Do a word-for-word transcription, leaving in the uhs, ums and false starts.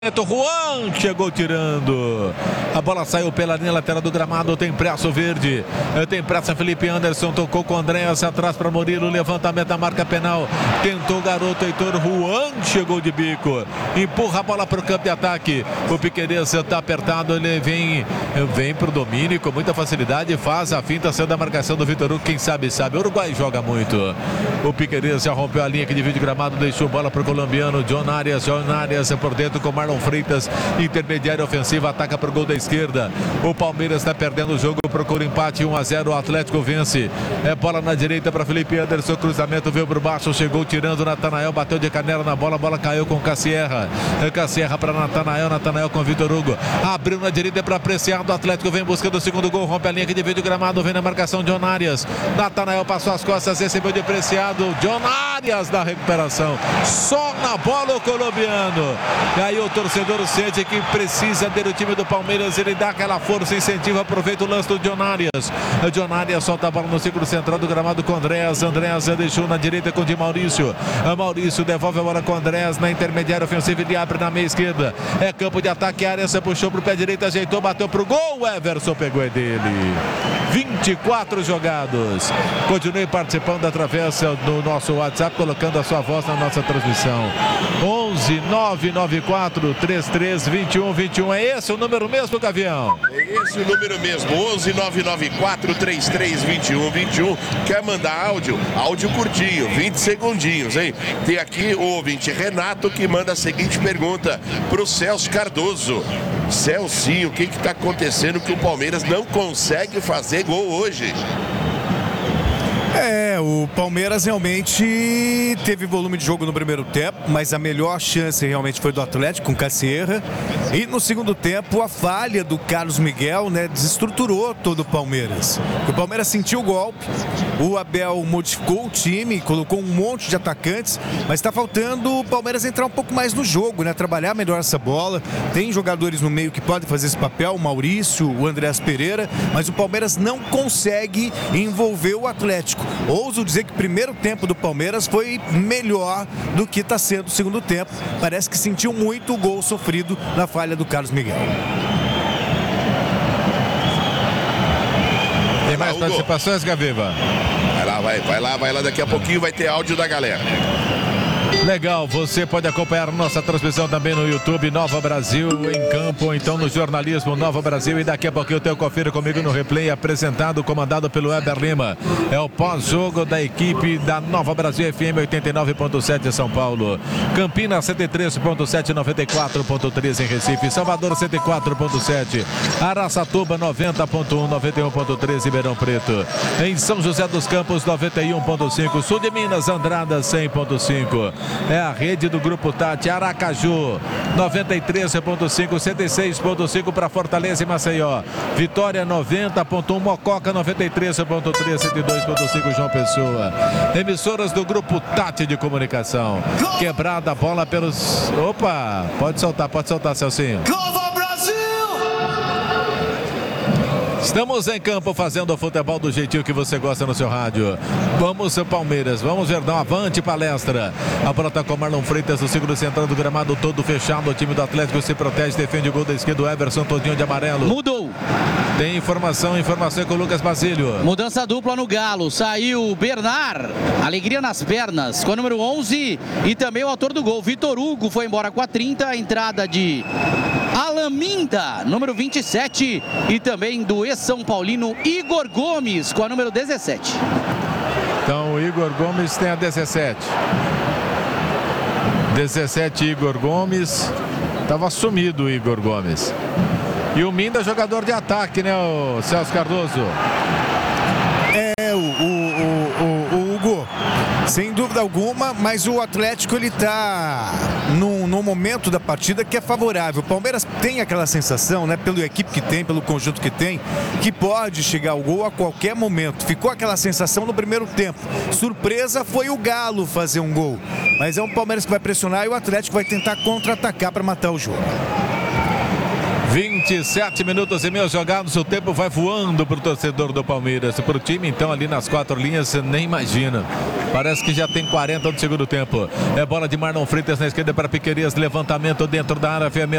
Juan chegou tirando. A bola saiu pela linha lateral do gramado. Tem pressa verde. Tem pressa Felipe Anderson. Tocou com o Andréas atrás para Murilo. Levantamento da marca penal. Tentou o garoto Heitor. Juan chegou de bico. Empurra a bola para o campo de ataque. O Piquerez está apertado. Ele vem, vem para o domínio com muita facilidade. Faz a finta sendo a marcação do Vitor Hugo. Quem sabe, sabe. O Uruguai joga muito. O Piquerez já rompeu a linha que divide o gramado. Deixou a bola para o colombiano. John Arias. John Arias por dentro com Marlon Freitas, intermediário ofensivo, ataca para o gol da esquerda. O Palmeiras está perdendo o jogo, procura empate, um a zero, o Atlético vence. É bola na direita para Felipe Anderson, cruzamento veio por baixo, chegou tirando, Natanael bateu de canela na bola, a bola caiu com Cassierra. É Cassierra para Natanael, Natanael com Vitor Hugo, abriu na direita para Preciado, o Atlético vem buscando o segundo gol, rompe a linha que divide o gramado, vem na marcação de John Arias. Natanael passou as costas, recebeu de Preciado, John Arias da recuperação, só na bola o colombiano. E aí o torcedor sente que precisa ter o time do Palmeiras, ele dá aquela força, incentiva, aproveita o lance do John Arias. O John Arias solta a bola no círculo central do gramado com Andréas. Andréas deixou na direita com o Di Maurício. O Maurício devolve a bola com Andréas na intermediária ofensiva, ele abre na meia esquerda. É campo de ataque, a área se puxou pro pé direito, ajeitou, bateu pro gol. O Everson pegou é dele. vinte e quatro jogados. Continue participando através do nosso WhatsApp, colocando a sua voz na nossa transmissão. onze nove nove quatro três três dois um dois um. É esse o número mesmo, Gavião? É esse o número mesmo. onze nove nove quatro três três dois um dois um. Quer mandar áudio? Áudio curtinho, vinte segundinhos, hein? Tem aqui o ouvinte Renato que manda a seguinte pergunta pro Celso Cardoso. Celcinho, o que que tá acontecendo que o Palmeiras não consegue fazer gol hoje? É, o Palmeiras realmente teve volume de jogo no primeiro tempo, mas a melhor chance realmente foi do Atlético com Cassierra. E no segundo tempo, a falha do Carlos Miguel, né, desestruturou todo o Palmeiras. O Palmeiras sentiu o golpe, o Abel modificou o time, colocou um monte de atacantes, mas está faltando o Palmeiras entrar um pouco mais no jogo, né, trabalhar melhor essa bola. Tem jogadores no meio que podem fazer esse papel, o Maurício, o Andréas Pereira, mas o Palmeiras não consegue envolver o Atlético. Ouso dizer que o primeiro tempo do Palmeiras foi melhor do que está sendo o segundo tempo. Parece que sentiu muito o gol sofrido na falha do Carlos Miguel. Tem mais participações, Gaviva? Vai lá, vai, vai lá, vai lá. Daqui a pouquinho vai ter áudio da galera. Legal, você pode acompanhar nossa transmissão também no YouTube Nova Brasil em campo, ou então no jornalismo Nova Brasil, e daqui a pouquinho eu tenho confira comigo no replay apresentado, comandado pelo Weber Lima. É o pós-jogo da equipe da Nova Brasil F M oitenta e nove ponto sete em São Paulo, Campinas cento e três ponto sete, noventa e quatro ponto três em Recife, Salvador cento e quatro ponto sete, Araçatuba noventa ponto um, noventa e um ponto três em Ribeirão Preto, em São José dos Campos noventa e um ponto cinco, Sul de Minas Andrada cem ponto cinco. É a rede do Grupo Tati, Aracaju, noventa e três ponto cinco, cento e seis ponto cinco para Fortaleza e Maceió. Vitória noventa ponto um, Mococa noventa e três ponto três, cento e dois ponto cinco João Pessoa. Emissoras do Grupo Tati de Comunicação. Quebrada a bola pelos... Opa, pode soltar, pode soltar, Celcinho. Estamos em campo fazendo o futebol do jeitinho que você gosta no seu rádio. Vamos, Palmeiras, vamos, Verdão, avante palestra. A bola está com Marlon Freitas, o segundo central do gramado todo fechado. O time do Atlético se protege, defende o gol da esquerda, o Everson todinho de amarelo. Mudou. Tem informação, informação com o Lucas Basílio. Mudança dupla no Galo, saiu Bernard, alegria nas pernas, com o número onze, e também o autor do gol, Vitor Hugo, foi embora com a trinta, a entrada de Alaminda, número vinte e sete, e também do ex-São Paulino Igor Gomes, com a número dezessete. Então o Igor Gomes tem a dezessete. dezessete Igor Gomes, estava sumido o Igor Gomes. E o Minda, jogador de ataque, né, o Celso Cardoso? É, o, o, o, o Hugo, sem dúvida alguma, mas o Atlético ele tá num, num momento da partida que é favorável. O Palmeiras tem aquela sensação, né, pela equipe que tem, pelo conjunto que tem, que pode chegar ao gol a qualquer momento. Ficou aquela sensação no primeiro tempo. Surpresa foi o Galo fazer um gol, mas é um Palmeiras que vai pressionar e o Atlético vai tentar contra-atacar para matar o jogo. vinte e sete minutos e meio jogados, o tempo vai voando para o torcedor do Palmeiras. Para o time, então, ali nas quatro linhas, você nem imagina. Parece que já tem quarenta do segundo tempo. É bola de Marlon Freitas na esquerda para Piquerias. Levantamento dentro da área.